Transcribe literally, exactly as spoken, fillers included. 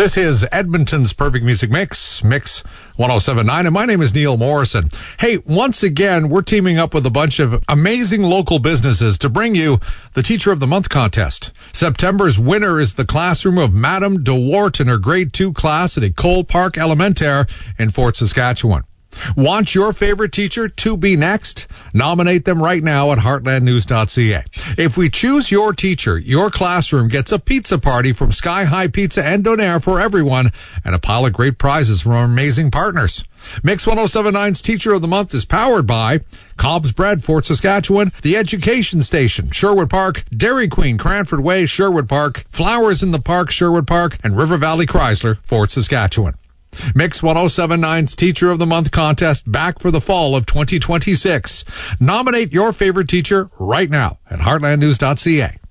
This is Edmonton's Perfect Music Mix, Mix one oh seven point nine, and my name is Neil Morrison. Hey, once again, we're teaming up with a bunch of amazing local businesses to bring you the Teacher of the Month contest. September's winner is the classroom of Madame DeWart in her grade two class at École Park Élémentaire in Fort Saskatchewan. Want your favorite teacher to be next? Nominate them right now at heartland news dot c a. If we choose your teacher, your classroom gets a pizza party from Sky High Pizza and Donair for everyone and a pile of great prizes from our amazing partners. Mix one oh seven point nine's Teacher of the Month is powered by Cobb's Bread, Fort Saskatchewan, The Education Station, Sherwood Park, Dairy Queen, Cranford Way, Sherwood Park, Flowers in the Park, Sherwood Park, and River Valley Chrysler, Fort Saskatchewan. Mix one oh seven point nine's Teacher of the Month contest back for the fall of twenty twenty-six. Nominate your favorite teacher right now at heartland news dot c a.